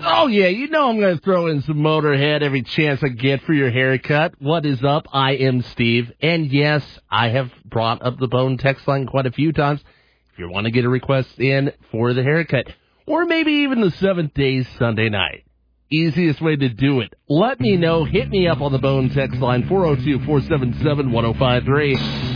Oh, yeah, you know I'm going to throw in some Motorhead every chance I get for your haircut. What is up? I am Steve. And yes, I have brought up the Bone text line quite a few times. If you want to get a request in for the haircut, or maybe even the 7th Day Sunday night. Easiest way to do it. Let me know. Hit me up on the Bone text line, 402-477-1053.